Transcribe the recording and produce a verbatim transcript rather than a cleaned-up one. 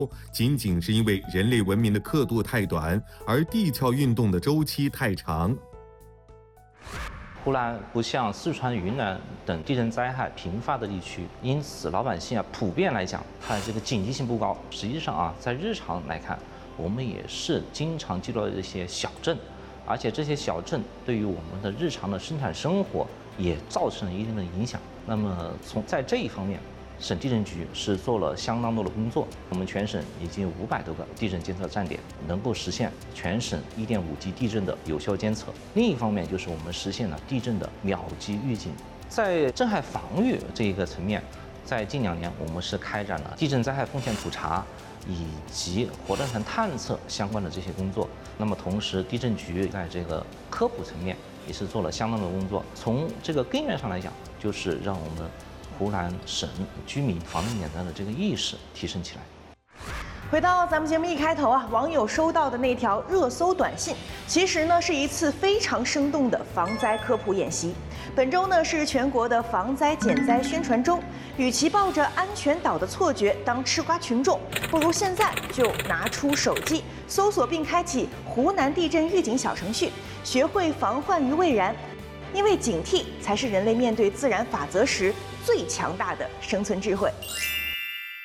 仅仅是因为人类文明的刻度太短，而地壳运动的周期太长。 湖南不像四川、云南等地震灾害频发的地区，因此老百姓啊，普遍来讲，它的这个警惕性不高。实际上啊，在日常来看，我们也是经常记录的一些小震，而且这些小震对于我们的日常的生产生活也造成了一定的影响。那么从在这一方面，省地震局是做了相当多的工作，我们全省已经有五百多个地震监测站点，能够实现全省一点五级地震的有效监测。另一方面，就是我们实现了地震的秒级预警。在震害防御这一个层面，在近两年，我们是开展了地震灾害风险普查以及活断层探测相关的这些工作。那么同时，地震局在这个科普层面也是做了相当的工作。从这个根源上来讲，就是让我们湖南省居民防震减灾的这个意识提升起来。 回到咱们节目一开头啊，网友收到的那条热搜短信，其实呢是一次非常生动的防灾科普演习。本周呢是全国的防灾减灾宣传周，与其抱着安全岛的错觉当吃瓜群众，不如现在就拿出手机搜索并开启湖南地震预警小程序，学会防患于未然。因为警惕才是人类面对自然法则时最强大的生存智慧。